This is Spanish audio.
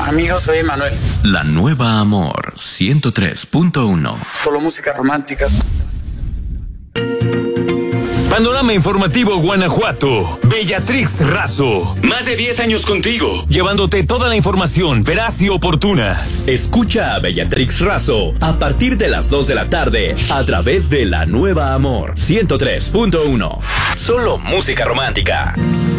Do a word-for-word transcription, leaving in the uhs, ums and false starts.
Amigos, soy Manuel. La Nueva Amor ciento tres punto uno. Solo música romántica. Panorama Informativo Guanajuato. Bellatrix Razo. Más de diez años contigo, llevándote toda la información veraz y oportuna. Escucha a Bellatrix Razo a partir de las dos de la tarde a través de La Nueva Amor ciento tres punto uno. Solo música romántica.